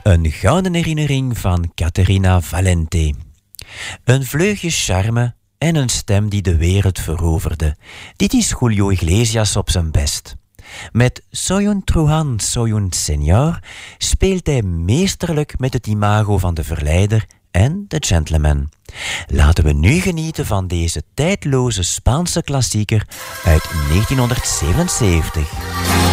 Een gouden herinnering van Caterina Valente. Een vleugje charme en een stem die de wereld veroverde. Dit is Julio Iglesias op zijn best. Met Soy un truhan, soy un señor speelt hij meesterlijk met het imago van de verleider en de gentleman. Laten we nu genieten van deze tijdloze Spaanse klassieker uit 1977.